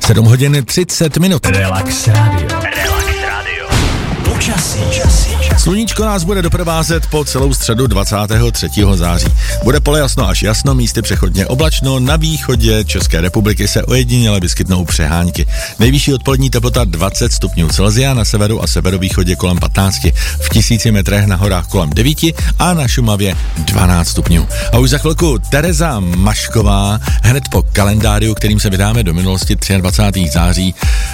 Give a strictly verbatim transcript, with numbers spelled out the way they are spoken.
sedm hodin třicet minut. Relax Radio. Relax Radio. Počasí. Sluníčko nás bude doprovázet po celou středu dvacátého třetího září. Bude polojasno až jasno, místy přechodně oblačno, na východě České republiky se ojediněle vyskytnou přehánky. Nejvyšší odpolední teplota dvacet stupňů Celsia, na severu a severovýchodě kolem patnáct, v tisíci metrech na horách kolem devět a na Šumavě dvanáct stupňů. A už za chvilku Tereza Mašková, hned po kalendáriu, kterým se vydáme do minulosti dvacátého třetího září,